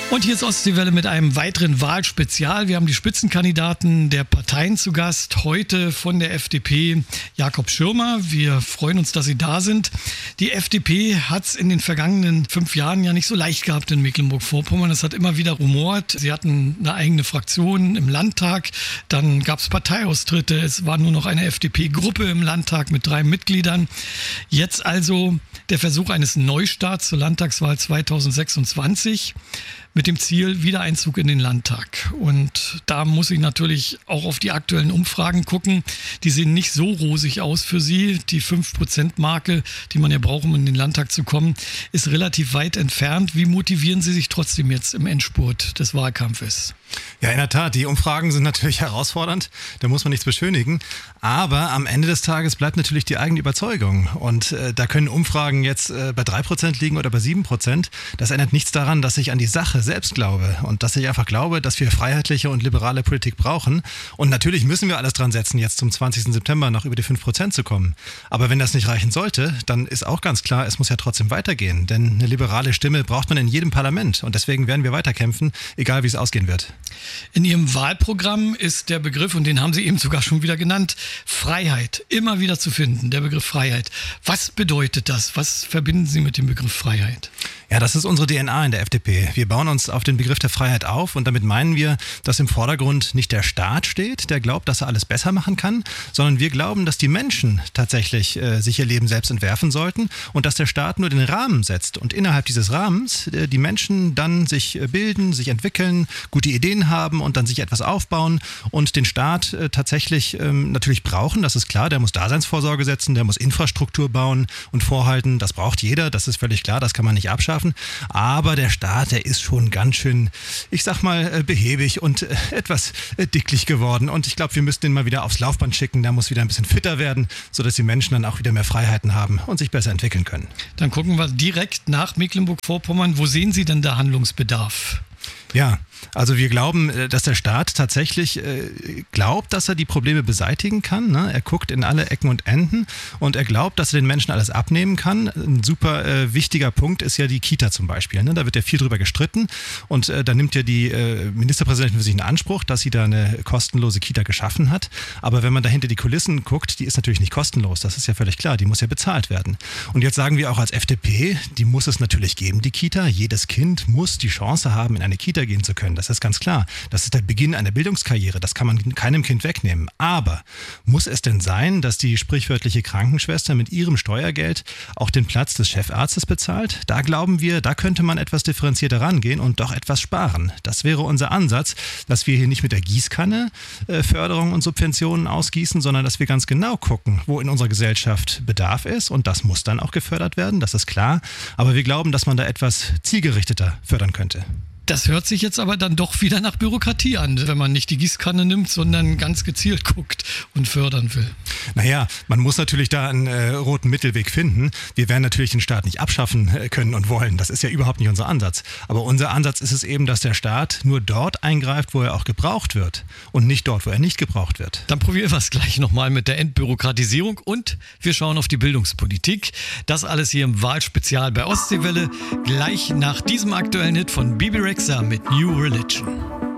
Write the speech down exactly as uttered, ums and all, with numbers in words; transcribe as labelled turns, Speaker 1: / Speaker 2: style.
Speaker 1: Und hier ist Ostseewelle mit einem weiteren Wahlspezial. Wir haben die Spitzenkandidaten der Parteien zu Gast. Heute von der F D P Jakob Schirmer. Wir freuen uns, dass Sie da sind. Die F D P hat es in den vergangenen fünf Jahren ja nicht so leicht gehabt in Mecklenburg-Vorpommern. Es hat immer wieder rumort. Sie hatten eine eigene Fraktion im Landtag. Dann gab es Parteiaustritte. Es war nur noch eine F D P-Gruppe im Landtag mit drei Mitgliedern. Jetzt also der Versuch eines Neustarts zur Landtagswahl zweitausendsechsundzwanzig. Mit dem Ziel Wiedereinzug in den Landtag. Und da muss ich natürlich auch auf die aktuellen Umfragen gucken. Die sehen nicht so rosig aus für Sie. Die fünf Prozent Marke, die man ja braucht, um in den Landtag zu kommen, ist relativ weit entfernt. Wie motivieren Sie sich trotzdem jetzt im Endspurt des Wahlkampfes?
Speaker 2: Ja, in der Tat, die Umfragen sind natürlich herausfordernd, da muss man nichts beschönigen, aber am Ende des Tages bleibt natürlich die eigene Überzeugung und äh, da können Umfragen jetzt äh, bei drei Prozent liegen oder bei sieben Prozent, das ändert nichts daran, dass ich an die Sache selbst glaube und dass ich einfach glaube, dass wir freiheitliche und liberale Politik brauchen und natürlich müssen wir alles dran setzen, jetzt zum zwanzigsten September noch über die fünf Prozent zu kommen, aber wenn das nicht reichen sollte, dann ist auch ganz klar, es muss ja trotzdem weitergehen, denn eine liberale Stimme braucht man in jedem Parlament und deswegen werden wir weiterkämpfen, egal wie es ausgehen wird.
Speaker 1: In Ihrem Wahlprogramm ist der Begriff, und den haben Sie eben sogar schon wieder genannt, Freiheit, immer wieder zu finden, der Begriff Freiheit. Was bedeutet das? Was verbinden Sie mit dem Begriff Freiheit?
Speaker 2: Ja, das ist unsere D N A in der F D P. Wir bauen uns auf den Begriff der Freiheit auf und damit meinen wir, dass im Vordergrund nicht der Staat steht, der glaubt, dass er alles besser machen kann, sondern wir glauben, dass die Menschen tatsächlich äh, sich ihr Leben selbst entwerfen sollten und dass der Staat nur den Rahmen setzt und innerhalb dieses Rahmens äh, die Menschen dann sich äh, bilden, sich entwickeln, gute Ideen haben und dann sich etwas aufbauen und den Staat äh, tatsächlich ähm, natürlich brauchen, das ist klar, der muss Daseinsvorsorge setzen, der muss Infrastruktur bauen und vorhalten, das braucht jeder, das ist völlig klar, das kann man nicht abschaffen. Aber der Staat, der ist schon ganz schön, ich sag mal, behäbig und etwas dicklich geworden. Und ich glaube, wir müssen den mal wieder aufs Laufband schicken. Der muss wieder ein bisschen fitter werden, sodass die Menschen dann auch wieder mehr Freiheiten haben und sich besser entwickeln können.
Speaker 1: Dann gucken wir direkt nach Mecklenburg-Vorpommern. Wo sehen Sie denn da Handlungsbedarf?
Speaker 2: Ja, also wir glauben, dass der Staat tatsächlich äh, glaubt, dass er die Probleme beseitigen kann. Ne? Er guckt in alle Ecken und Enden und er glaubt, dass er den Menschen alles abnehmen kann. Ein super äh, wichtiger Punkt ist ja die Kita zum Beispiel. Ne? Da wird ja viel drüber gestritten und äh, da nimmt ja die äh, Ministerpräsidentin für sich in Anspruch, dass sie da eine kostenlose Kita geschaffen hat. Aber wenn man da hinter die Kulissen guckt, die ist natürlich nicht kostenlos. Das ist ja völlig klar. Die muss ja bezahlt werden. Und jetzt sagen wir auch als F D P, die muss es natürlich geben, die Kita. Jedes Kind muss die Chance haben, in eine Kita gehen zu können. Das ist ganz klar. Das ist der Beginn einer Bildungskarriere. Das kann man keinem Kind wegnehmen. Aber muss es denn sein, dass die sprichwörtliche Krankenschwester mit ihrem Steuergeld auch den Platz des Chefarztes bezahlt? Da glauben wir, da könnte man etwas differenzierter rangehen und doch etwas sparen. Das wäre unser Ansatz, dass wir hier nicht mit der Gießkanne äh, Förderung und Subventionen ausgießen, sondern dass wir ganz genau gucken, wo in unserer Gesellschaft Bedarf ist und das muss dann auch gefördert werden, das ist klar. Aber wir glauben, dass man da etwas zielgerichteter fördern könnte.
Speaker 1: Das hört sich jetzt aber dann doch wieder nach Bürokratie an, wenn man nicht die Gießkanne nimmt, sondern ganz gezielt guckt und fördern will.
Speaker 2: Naja, man muss natürlich da einen äh, roten Mittelweg finden. Wir werden natürlich den Staat nicht abschaffen äh, können und wollen. Das ist ja überhaupt nicht unser Ansatz. Aber unser Ansatz ist es eben, dass der Staat nur dort eingreift, wo er auch gebraucht wird und nicht dort, wo er nicht gebraucht wird.
Speaker 1: Dann probieren wir es gleich nochmal mit der Entbürokratisierung und wir schauen auf die Bildungspolitik. Das alles hier im Wahlspezial bei Ostseewelle. Gleich nach diesem aktuellen Hit von Bibi Rexha mit New Religion.